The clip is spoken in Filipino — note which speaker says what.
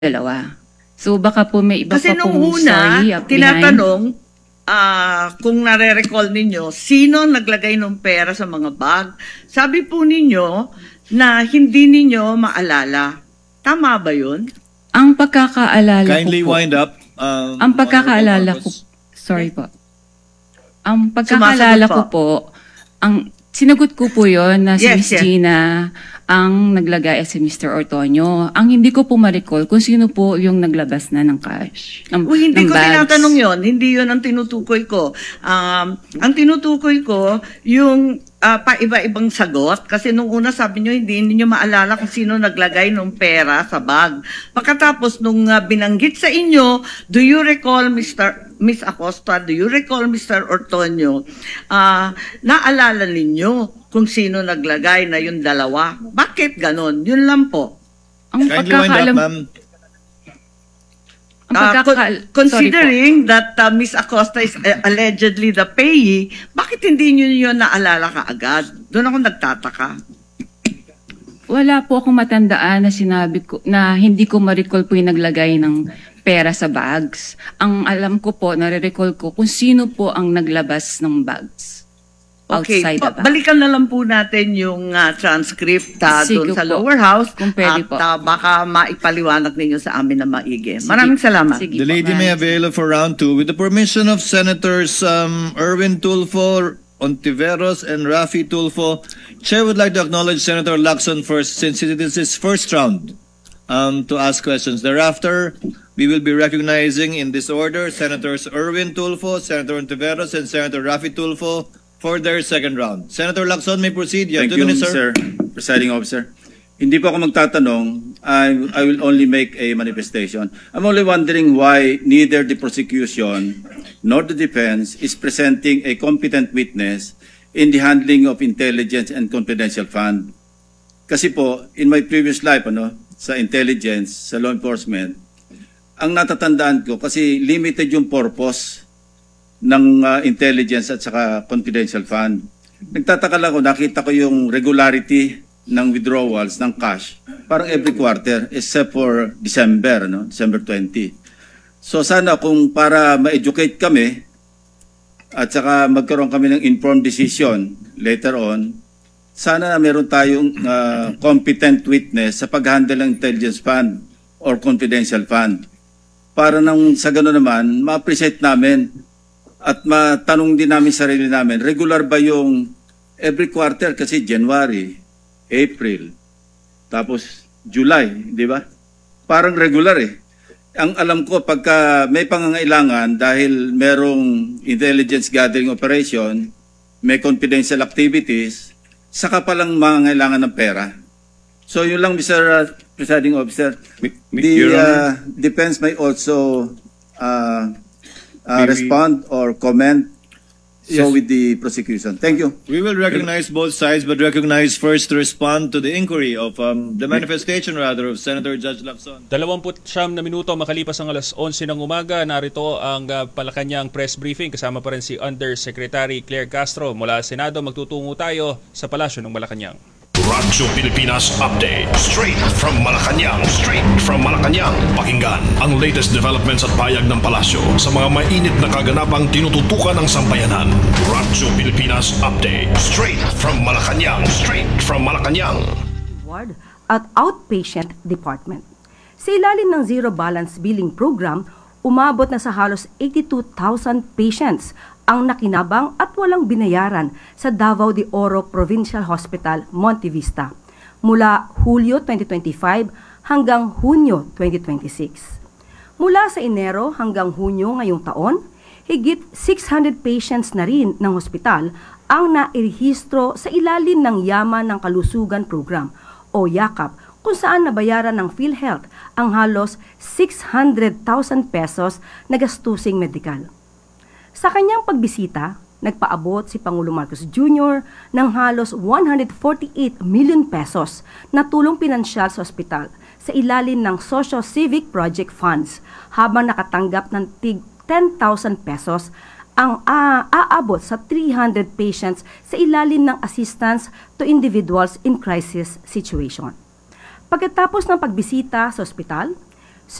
Speaker 1: dalawa. So baka po may iba
Speaker 2: Kasi
Speaker 1: pa
Speaker 2: nung
Speaker 1: pong
Speaker 2: una,
Speaker 1: story up behind.
Speaker 2: tinatanong, kung nare-recall ninyo, sino naglagay ng pera sa mga bag? Sabi po ninyo na hindi ninyo maalala. Tama ba yun?
Speaker 1: Ang pagkakaalala
Speaker 3: Kindly
Speaker 1: ko po,
Speaker 3: wind up.
Speaker 1: ang pagkakaalala ko, sorry po. Ang pagkakaalala
Speaker 2: Sumasagot
Speaker 1: ko po, ang sinagot ko po yon na si
Speaker 2: Yes,
Speaker 1: Miss
Speaker 2: yes.
Speaker 1: Gina ang naglagay at si Mr. Ortonio. Ang hindi ko po ma-recall kung sino po yung naglabas na ng cash, ng,
Speaker 2: Hindi
Speaker 1: ng
Speaker 2: ko
Speaker 1: bags.
Speaker 2: tinatanong yon. Hindi yon ang tinutukoy ko. Ang tinutukoy ko, yung pa-iba-ibang sagot. Kasi nung una sabi nyo, hindi niyo maalala kung sino naglagay ng pera sa bag. Pagkatapos nung binanggit sa inyo, do you recall Miss Acosta, do you recall Mr. Ortonio, naalala ninyo kung sino naglagay na yung dalawa? Bakit ganon? Yun lang po.
Speaker 1: Ang
Speaker 3: Kindly wind up,
Speaker 1: pagkakaalam,
Speaker 3: ma'am.
Speaker 2: Considering that Miss Acosta is allegedly the payee, bakit hindi niyo yun naalala kaagad? Doon ako nagtataka.
Speaker 1: wala po akong matandaan na sinabi ko, na hindi ko ma-recall po yung naglagay ng pera sa bags. Ang alam ko po, nare-recall ko kung sino po ang naglabas ng bags.
Speaker 2: Okay,
Speaker 1: Outside the bag.
Speaker 2: balikan na lang po natin yung transcript
Speaker 1: Sige
Speaker 2: doon sa
Speaker 1: po.
Speaker 2: lower house
Speaker 1: Kung pwede po.
Speaker 2: at baka maipaliwanag ninyo sa amin na maigi. Maraming salamat.
Speaker 1: Sige
Speaker 3: The
Speaker 1: po,
Speaker 3: lady may
Speaker 1: maraming
Speaker 3: avail for round 2 with the permission of Senators Erwin Tulfo, Ontiveros, and Rafi Tulfo. Chair would like to acknowledge Senator Lacson first since it is his first round to ask questions. Thereafter, we will be recognizing in this order Senators Erwin Tulfo, Senator Ontiveros, and Senator Rafi Tulfo for their second round. Senator Lacson may proceed. You have
Speaker 4: Thank
Speaker 3: 2
Speaker 4: you,
Speaker 3: minutes, sir.
Speaker 4: Mr. Presiding Officer. Hindi po ako magtatanong. I will only make a manifestation. I'm only wondering why neither the prosecution nor the defense is presenting a competent witness in the handling of intelligence and confidential fund. Kasi po, in my previous life, sa intelligence, sa law enforcement, ang natatandaan ko, kasi limited yung purpose ng intelligence at saka confidential fund. Nagtataka lang ako, nakita ko yung regularity ng withdrawals ng cash parang every quarter except for December, December 20. So sana kung para ma-educate kami at saka magkaroon kami ng informed decision later on, sana meron tayong competent witness sa pag-handle ng intelligence fund or confidential fund. Para nang sa gano'n naman, ma-appreciate namin at matanong din namin sarili namin, regular ba yung every quarter kasi January, April, tapos July, di ba? Parang regular eh. Ang alam ko, pagka may pangangailangan dahil merong intelligence gathering operation, may confidential activities, saka palang mangangailangan ng pera. So yun lang, Mr. Presiding Officer. The defense may also respond or comment with the prosecution. Thank you.
Speaker 3: We will recognize both sides, but recognize first to respond to the inquiry of the manifestation rather of Senator Judge Lacson.
Speaker 5: 29 na minuto makalipas ang alas 11 ng umaga. Narito ang Malacanang press briefing. Kasama pa rin si Undersecretary Claire Castro mula Senado. Magtutungo tayo sa Palasyo ng Malacanang.
Speaker 6: Radyo Pilipinas Update. Straight from Malacanang. Straight from Malacanang. Pakinggan ang latest developments at payag ng palasyo sa mga mainit na kaganapang tinututukan ng sambayanan. Radyo Pilipinas Update. Straight from Malacanang. Straight from Malacanang.
Speaker 7: Ward at Outpatient Department. Sa ilalim ng Zero Balance Billing Program, umabot na sa halos 82,000 patients ang nakinabang at walang binayaran sa Davao de Oro Provincial Hospital, Monte Vista mula Hulyo 2025 hanggang Hunyo 2026. Mula sa Enero hanggang Hunyo ngayong taon, higit 600 patients na rin ng hospital ang nairehistro sa ilalim ng Yaman ng Kalusugan Program o YAKAP, kung saan nabayaran ng PhilHealth ang halos 600,000 pesos na gastusing medikal. Sa kanyang pagbisita, nagpaabot si Pangulong Marcos Jr. ng halos 148 million pesos na tulong pinansyal sa ospital sa ilalim ng Social Civic Project Funds, habang nakatanggap ng tig 10,000 pesos ang aabot sa 300 patients sa ilalim ng Assistance to Individuals in Crisis Situation. Pagkatapos ng pagbisita sa ospital,